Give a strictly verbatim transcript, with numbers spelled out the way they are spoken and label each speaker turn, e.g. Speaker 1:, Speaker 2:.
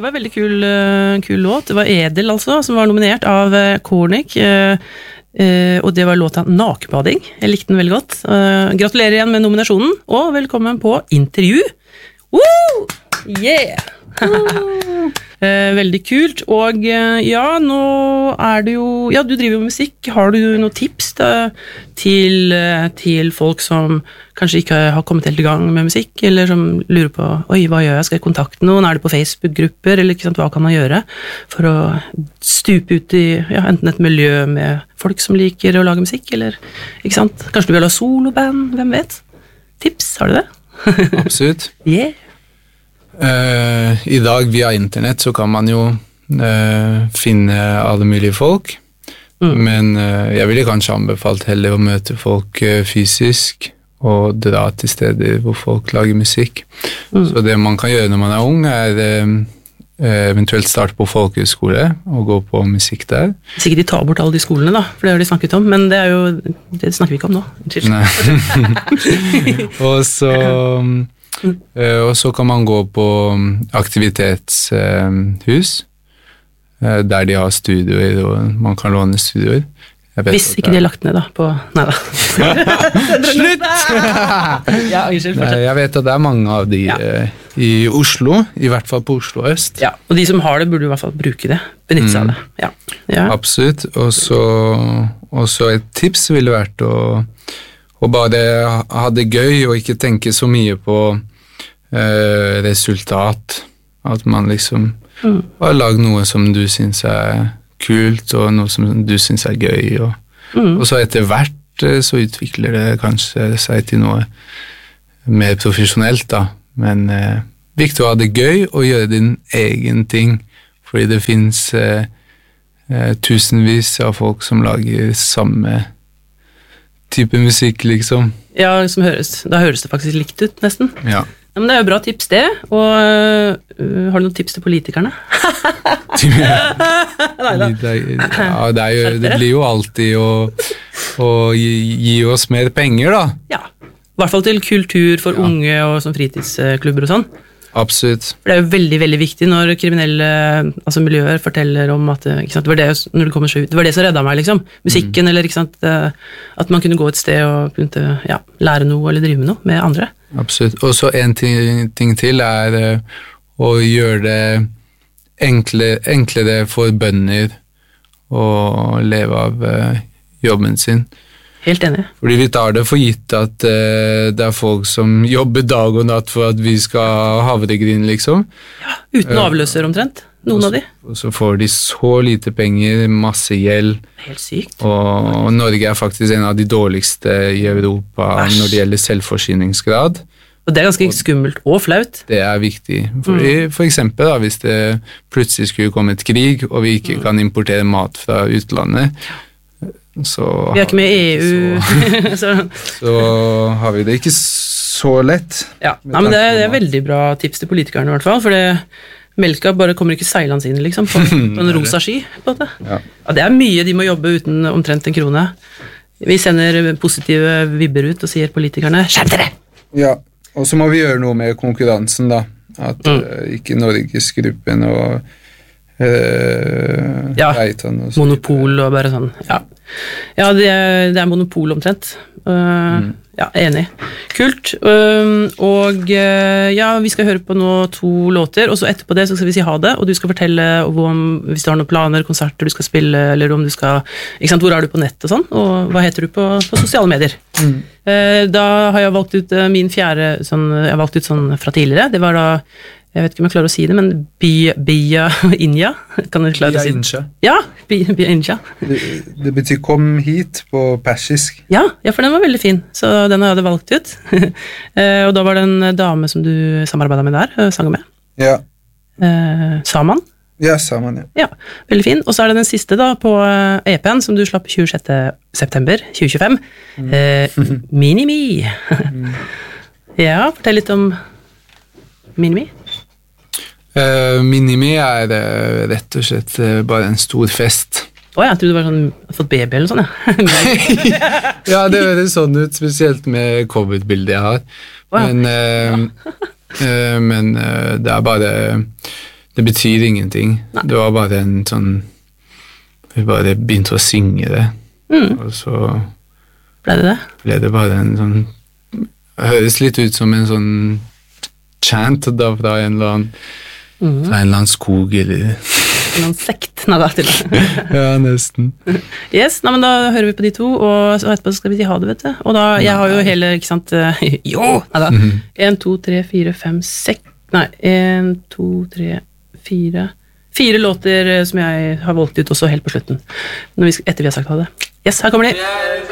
Speaker 1: det var en veldig kul, uh, kul låt. Det var Edel, altså, som var nominert av uh, Kornik. Uh, uh, og det var låta Nakbading. Jeg likte den veldig godt. Uh, gratulerer igjen med nominasjonen, og velkommen på intervju. Woo! Yeah! uh, veldig kult. Og uh, ja, nå er det jo... Ja, du driver jo musikk. Har du noen tips da, til, uh, til folk som kanskje ikke har kommet helt i gang med musikk, eller som lurer på, oi, hva gjør jeg? Skal jeg kontakte noen? Er det på Facebook-grupper? Eller ikke sant, hva kan man gjøre for å stupe ut i ja, enten et miljø med folk som liker å lage musikk, eller ikke sant? Kanskje du vil ha soloband? Hvem vet? Tips, har du det?
Speaker 2: Absolutt.
Speaker 1: Yeah.
Speaker 2: Uh, I dag via internett så kan man jo uh, finne alle mulige folk, mm. men uh, jeg ville kanskje anbefalt heller å møte folk uh, fysisk og dra til steder hvor folk lager musikk. Mm. Så det man kan gjøre når man er ung er uh, eventuelt starte på folkehøyskole og gå på musikk der.
Speaker 1: Sikkert de tar bort alle de skolene da, for det har de snakket om, men det er jo, det snakker vi ikke om nå.
Speaker 2: Nei. Og så Mm. Uh, og så kan man gå på aktivitetshus, uh, uh, der de har studioer, og man kan låne studioer.
Speaker 1: Hvis ikke de har lagt ned da, på... Neida.
Speaker 2: Slutt!
Speaker 1: Ja, unnskyld,
Speaker 2: Nei, jeg vet at det er mange av de ja. uh, i Oslo, i hvert fall på Oslo Øst.
Speaker 1: Ja, og de som har det burde i hvert fall bruke det, benytte seg av det. Ja. Ja.
Speaker 2: Absolutt, og så, og så et tips ville vært å og bare ha det gøy og ikke tenke så mye på eh, resultat, at man liksom mm. har laget noe som du synes er kult og noe som du synes er gøy og, mm. og så etter hvert så utvikler det kanskje seg til noe mer profesjonelt da, men eh, viktig å ha det gøy og gjøre din egen ting, fordi det finnes eh, eh, tusenvis av folk som lager samme type musikk, liksom.
Speaker 1: Ja, som høres, da høres det faktisk likt ut, nesten.
Speaker 2: Ja.
Speaker 1: Ja, men det er jo bra tips det, og uh, har du noen tips til politikerne?
Speaker 2: Neida. Det, ja, det, er jo, det blir jo alltid å, å gi, gi oss mer penger, da.
Speaker 1: Ja, i hvert fall til kultur for ja. Unge og som fritidsklubber og sånn.
Speaker 2: Absolutt.
Speaker 1: For det er jo veldig, veldig viktig når kriminelle altså miljøer forteller om at ikke sant, det, var det, når det, kommer seg ut, det var det som reddet meg, liksom. Musikken, mm. eller ikke sant, at man kunne gå et sted og kunne, ja, lære noe eller drive med noe med andre.
Speaker 2: Absolutt. Og så en ting, ting til er uh, å gjøre det enkle, enklere for bønder å leve av uh, jobben sin.
Speaker 1: Helt enig.
Speaker 2: Fordi vi tar det for gitt at uh, det er folk som jobber dag og natt for at vi skal ha havregryn, liksom.
Speaker 1: Ja, uten avløser omtrent, noen
Speaker 2: uh,
Speaker 1: av de.
Speaker 2: Og så får de så lite penger, masse gjeld.
Speaker 1: Helt sykt.
Speaker 2: Og, og Norge er faktisk en av de dårligste i Europa Æsj. Når det gjelder selvforsyningsgrad.
Speaker 1: Og det er ganske skummelt og flaut.
Speaker 2: Det er viktig. Fordi, mm. For eksempel da, hvis det plutselig skulle komme et krig, og vi ikke mm. kan importere mat fra utlandet, så
Speaker 1: vi er ikke med i E U.
Speaker 2: så, så har vi det ikke så lett.
Speaker 1: Ja, Nei, men det er, det er veldig bra tips til politikerne i hvert fall, for det, melka bare kommer ikke seilende inn liksom, på, på en rosa sky. På det. Ja. Ja, det er mye de må jobbe uten omtrent en krone. Vi sender positive vibber ut og sier politikerne, skjerp dere!
Speaker 2: Ja, og så må vi gjøre noe med konkurransen da, at mm. uh, ikke Norgesgruppen og Uh,
Speaker 1: ja, og monopol og bare sånn ja, ja det, er, det er monopol omtrent uh, mm. ja, enig kult, um, og uh, ja, vi skal høre på nå to låter og så etterpå det så skal vi si ha det og du skal fortelle om, hvis du har noen planer, konserter du skal spille, eller om du skal ikke sant, hvor er du på nett og sånn, og hva heter du på, på sosiale medier mm. uh, da har jeg valgt ut uh, min fjerde sånn, jeg har valgt ut sånn fra tidligere, det var da jeg vet ikke om jeg klarer å si det, men Bia, Bia Inja, kan du klare å si det? Ja, Bia, Bia Inja.
Speaker 2: Det, det betyr kom hit på persisk.
Speaker 1: Ja, ja, for den var veldig fin, så den hadde jeg valgt ut. Og da var det en dame som du samarbeidet med der, sang med.
Speaker 2: Ja.
Speaker 1: Eh, Saman.
Speaker 2: Ja, Saman, ja.
Speaker 1: Ja, veldig fin. Og så er det den siste da på E P-en, som du slapp tjuesjette september tjue tjuefem. Mm. Eh, Minimi. mm. Ja, fortell litt om Minimi.
Speaker 2: Uh, Minimi er uh, rett og slett uh, bare en stor fest.
Speaker 1: Åh, oh, jeg trodde du var sånn, fått baby eller sånn, ja.
Speaker 2: Ja, det høres sånn ut, spesielt med covid-bildet jeg har. Oh, ja. Men, uh, uh, men uh, det er bare det betyr ingenting.
Speaker 1: Nei.
Speaker 2: Det var bare en sånn, vi bare begynte å synge det,
Speaker 1: Mm.
Speaker 2: og så
Speaker 1: Ble det det?
Speaker 2: ble det bare en sånn, det høres litt ut som en sånn chant da fra en eller annen,
Speaker 1: Mm.
Speaker 2: fra en eller annen skog, eller...
Speaker 1: Noen sekt, nei da, til det.
Speaker 2: Ja, nesten.
Speaker 1: Yes, nei, men da hører vi på de to, og så etterpå skal vi si ha det, vet du. Og da, jeg har jo hele, ikke sant, jo, nei da, en, to, tre, fire, fem, seks, nei, en, to, tre, fire, fire låter som jeg har valgt ut også helt på slutten, når vi, etter vi har sagt ha det. Yes, her kommer de.